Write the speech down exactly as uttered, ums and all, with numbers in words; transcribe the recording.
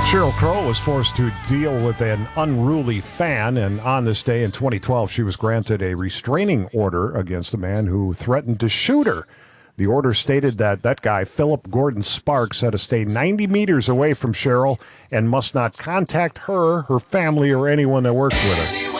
Sheryl Crow was forced to deal with an unruly fan, and on this day in twenty twelve, she was granted a restraining order against a man who threatened to shoot her. The order stated that that guy, Philip Gordon Sparks, had to stay ninety meters away from Sheryl and must not contact her, her family, or anyone that works with her.